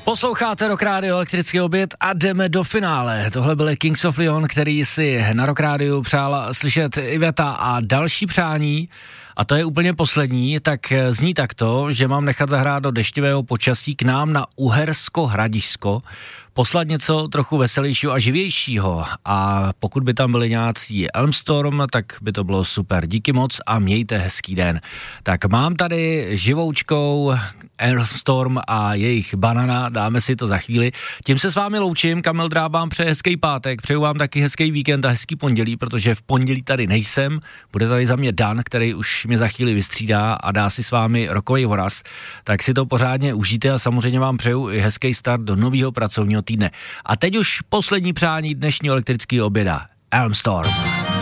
Posloucháte Rock Radio Elektrický oběd a jdeme do finále. Tohle byly Kings of Leon, který si na Rock Radio přála slyšet Iveta a další přání. A to je úplně poslední, tak zní takto, že mám nechat zahrát do deštivého počasí k nám na Uhersko-Hradišťsko, poslat něco trochu veselějšího a živějšího. A pokud by tam byli nějací Elmstorm, tak by to bylo super. Díky moc a mějte hezký den. Tak mám tady živoučkou Elmstorm a jejich Banana, dáme si to za chvíli. Tím se s vámi loučím, Kamil Drábám přeje hezký pátek, přeju vám taky hezký víkend a hezký pondělí, protože v pondělí tady nejsem, bude tady za mě Dan, který už mě za chvíli vystřídá a dá si s vámi rokový voraz, tak si to pořádně užijte a samozřejmě vám přeju i hezký start do nového pracovního týdne. A teď už poslední přání dnešního elektrického oběda. Elmstorm.